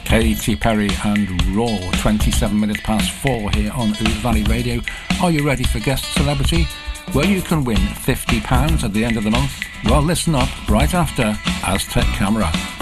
Katy Perry and Raw, 27 minutes past 4 here on Ouse Valley Radio. Are you ready for Guest Celebrity? Well, you can win £50 at the end of the month. Well, listen up right after Aztec Camera.